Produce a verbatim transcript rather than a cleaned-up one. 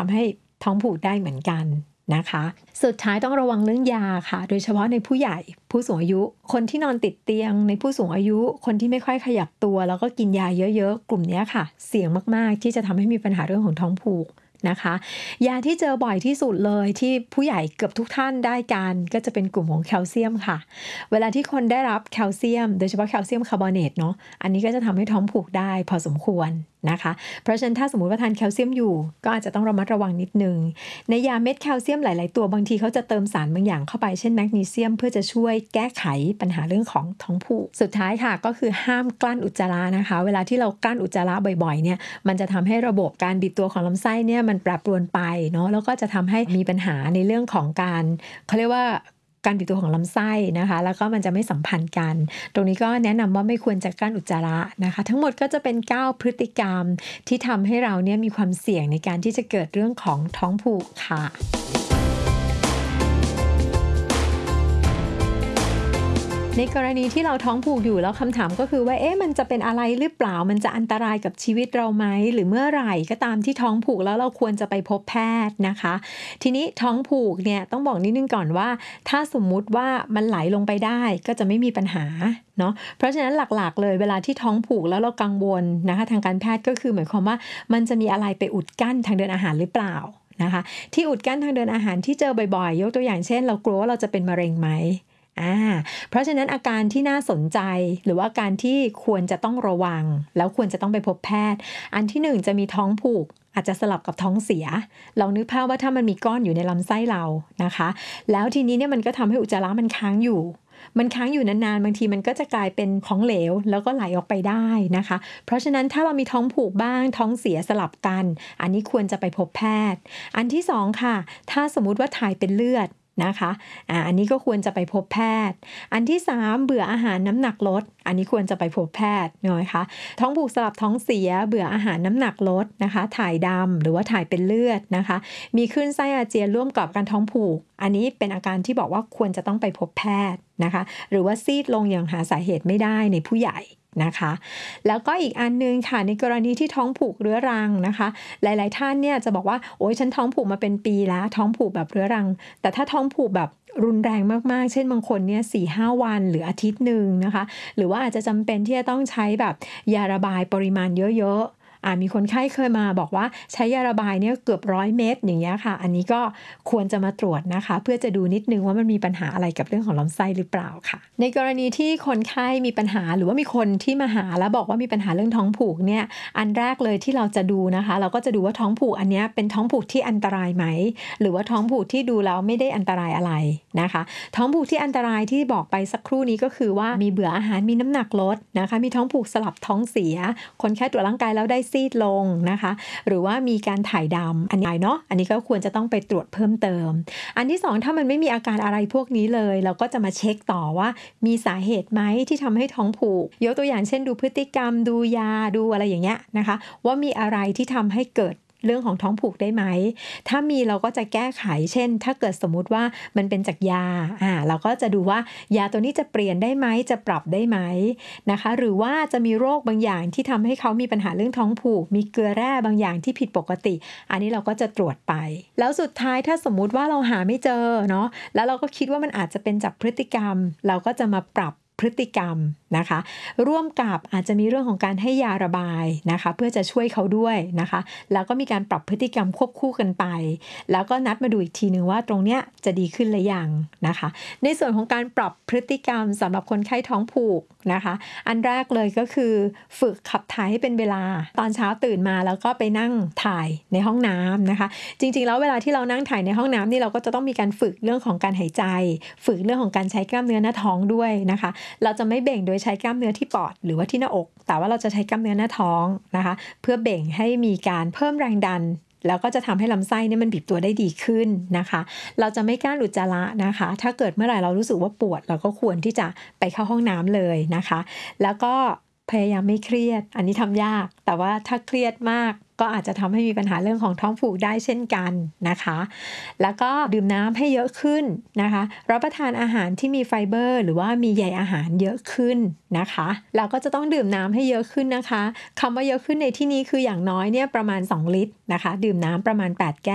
ำให้ท้องผูกได้เหมือนกันนะคะสุดท้ายต้องระวังเรื่องยาค่ะโดยเฉพาะในผู้ใหญ่ผู้สูงอายุคนที่นอนติดเตียงในผู้สูงอายุคนที่ไม่ค่อยขยับตัวแล้วก็กินยาเยอะๆกลุ่มนี้ค่ะเสี่ยงมากๆที่จะทำให้มีปัญหาเรื่องของท้องผูกนะคะยาที่เจอบ่อยที่สุดเลยที่ผู้ใหญ่เกือบทุกท่านได้กันก็จะเป็นกลุ่มของแคลเซียมค่ะเวลาที่คนได้รับแคลเซียมโดยเฉพาะแคลเซียมคาร์บอเนตเนาะอันนี้ก็จะทำให้ท้องผูกได้พอสมควรนะคะเพราะฉะนั้นถ้าสมมุติว่าทานแคลเซียมอยู่ก็อาจจะต้องระมัดระวังนิดนึงในยาเม็ดแคลเซียมหลายๆตัวบางทีเขาจะเติมสารบางอย่างเข้าไปเช่นแมกนีเซียมเพื่อจะช่วยแก้ไขปัญหาเรื่องของท้องผูกสุดท้ายค่ะก็คือห้ามกลั้นอุจจาระนะคะเวลาที่เรากลั้นอุจจาระบ่อยๆเนี่ยมันจะทำให้ระบบการบีบตัวของลำไส้เนี่ยมันแปรปรวนไปเนาะแล้วก็จะทำให้มีปัญหาในเรื่องของการเขาเรียกว่าการบีบตัวของลำไส้นะคะแล้วก็มันจะไม่สัมพันธ์กันตรงนี้ก็แนะนำว่าไม่ควรจะกลั้นอุจจาระนะคะทั้งหมดก็จะเป็นเก้าพฤติกรรมที่ทำให้เราเนี่ยมีความเสี่ยงในการที่จะเกิดเรื่องของท้องผูกค่ะในกรณีที่เราท้องผูกอยู่แล้วคำถามก็คือว่าเอ๊ะมันจะเป็นอะไรหรือเปล่ามันจะอันตรายกับชีวิตเราไหมหรือเมื่อไหร่ก็ตามที่ท้องผูกแล้วเราควรจะไปพบแพทย์นะคะทีนี้ท้องผูกเนี่ยต้องบอกนิดนึงก่อนว่าถ้าสมมุติว่ามันไหลลงไปได้ก็จะไม่มีปัญหาเนาะเพราะฉะนั้นหลักๆเลยเวลาที่ท้องผูกแล้วเรากังวลนะคะทางการแพทย์ก็คือหมายความว่ามันจะมีอะไรไปอุดกั้นทางเดินอาหารหรือเปล่านะคะที่อุดกั้นทางเดินอาหารที่เจอบ่อยๆยกตัวอย่างเช่นเรากลัวว่าเราจะเป็นมะเร็งไหมอ่าเพราะฉะนั้นอาการที่น่าสนใจหรือว่าการที่ควรจะต้องระวังแล้วควรจะต้องไปพบแพทย์อันที่หนึ่งจะมีท้องผูกอาจจะสลับกับท้องเสียลองนึกภาพว่าถ้ามันมีก้อนอยู่ในลำไส้เรานะคะแล้วทีนี้เนี่ยมันก็ทำให้อุจจาระมันค้างอยู่มันค้างอยู่นานๆบางทีมันก็จะกลายเป็นของเหลวแล้วก็ไหลออกไปได้นะคะเพราะฉะนั้นถ้าเรามีท้องผูกบ้างท้องเสียสลับกันอันนี้ควรจะไปพบแพทย์อันที่สองค่ะถ้าสมมุติว่าถ่ายเป็นเลือดนะคะอ่าอันนี้ก็ควรจะไปพบแพทย์อันที่สามเบื่ออาหารน้ำหนักลดอันนี้ควรจะไปพบแพทย์นะคะท้องผูกสลับท้องเสียเบื่ออาหารน้ำหนักลดนะคะถ่ายดำหรือว่าถ่ายเป็นเลือดนะคะมีคลื่นไส้อาเจียนร่วมกับการท้องผูกอันนี้เป็นอาการที่บอกว่าควรจะต้องไปพบแพทย์นะคะหรือว่าซีดลงอย่างหาสาเหตุไม่ได้ในผู้ใหญ่นะคะแล้วก็อีกอันนึงค่ะในกรณีที่ท้องผูกเรื้อรังนะคะหลายๆท่านเนี่ยจะบอกว่าโอ๊ยฉันท้องผูกมาเป็นปีแล้วท้องผูกแบบเรื้อรังแต่ถ้าท้องผูกแบบรุนแรงมากๆเช่นบางคนเนี่ย สี่ห้า วันหรืออาทิตย์นึงนะคะหรือว่าอาจจะจำเป็นที่จะต้องใช้แบบยาระบายปริมาณเยอะๆอ่ามีคนไข้เคยมาบอกว่าใช้ยาระบายเนี่ยเกือบร้อยเม็ดอย่างเงี้ยค่ะอันนี้ก็ควรจะมาตรวจนะคะเพื่อจะดูนิดนึงว่ามันมีปัญหาอะไรกับเรื่องของลำไส้หรือเปล่าค่ะในกรณีที่คนไข้มีปัญหาหรือว่ามีคนที่มาหาแล้วบอกว่ามีปัญหาเรื่องท้องผูกเนี่ยอันแรกเลยที่เราจะดูนะคะเราก็จะดูว่าท้องผูกอันนี้เป็นท้องผูกที่อันตรายไหมหรือว่าท้องผูกที่ดูแล้วไม่ได้อันตรายอะไรนะคะท้องผูกที่อันตรายที่บอกไปสักครู่นี้ก็คือว่ามีเบื่ออาหารมีน้ำหนักลดนะคะมีท้องผูกสลับท้องเสียคนไข้ตรวจร่างกายแล้วได้ซีดลงนะคะหรือว่ามีการถ่ายดำอันนี้เนาะอันนี้ก็ควรจะต้องไปตรวจเพิ่มเติมอันที่สองถ้ามันไม่มีอาการอะไรพวกนี้เลยเราก็จะมาเช็คต่อว่ามีสาเหตุไหมที่ทำให้ท้องผูกยกตัวอย่างเช่นดูพฤติกรรมดูยาดูอะไรอย่างเงี้ยนะคะว่ามีอะไรที่ทำให้เกิดเรื่องของท้องผูกได้ไหมถ้ามีเราก็จะแก้ไขเช่นถ้าเกิดสมมุติว่ามันเป็นจากยาอ่าเราก็จะดูว่ายาตัวนี้จะเปลี่ยนได้ไหมจะปรับได้ไหมนะคะหรือว่าจะมีโรคบางอย่างที่ทำให้เขามีปัญหาเรื่องท้องผูกมีเกลือแร่บางอย่างที่ผิดปกติอันนี้เราก็จะตรวจไปแล้วสุดท้ายถ้าสมมุติว่าเราหาไม่เจอเนาะแล้วเราก็คิดว่ามันอาจจะเป็นจากพฤติกรรมเราก็จะมาปรับพฤติกรรมนะคะร่วมกับอาจจะมีเรื่องของการให้ยาระบายนะคะเพื่อจะช่วยเขาด้วยนะคะแล้วก็มีการปรับพฤติกรรมควบคู่กันไปแล้วก็นัดมาดูอีกทีนึงว่าตรงเนี้ยจะดีขึ้นหรือยังนะคะในส่วนของการปรับพฤติกรรมสำหรับคนไข้ท้องผูกนะคะอันแรกเลยก็คือฝึกขับถ่ายให้เป็นเวลาตอนเช้าตื่นมาแล้วก็ไปนั่งถ่ายในห้องน้ำนะคะจริงๆแล้วเวลาที่เรานั่งถ่ายในห้องน้ำนี่เราก็จะต้องมีการฝึกเรื่องของการหายใจฝึกเรื่องของการใช้กล้ามเนื้อหน้าท้องด้วยนะคะเราจะไม่เบ่งโดยใช้กล้ามเนื้อที่ปอดหรือว่าที่หน้าอกแต่ว่าเราจะใช้กล้ามเนื้อหน้าท้องนะคะเพื่อเบ่งให้มีการเพิ่มแรงดันแล้วก็จะทำให้ลำไส้เนี่ยมันบีบตัวได้ดีขึ้นนะคะเราจะไม่กล้าอุจจาระนะคะถ้าเกิดเมื่อไหร่เรารู้สึกว่าปวดเราก็ควรที่จะไปเข้าห้องน้ำเลยนะคะแล้วก็พยายามไม่เครียดอันนี้ทำยากแต่ว่าถ้าเครียดมากก็อาจจะทำให้มีปัญหาเรื่องของท้องผูกได้เช่นกันนะคะแล้วก็ดื่มน้ำให้เยอะขึ้นนะคะรับประทานอาหารที่มีไฟเบอร์หรือว่ามีใยอาหารเยอะขึ้นนะคะเราก็จะต้องดื่มน้ำให้เยอะขึ้นนะคะคำว่าเยอะขึ้นในที่นี้คืออย่างน้อยเนี่ยประมาณสองลิตรนะคะดื่มน้ำประมาณแปดแก้ว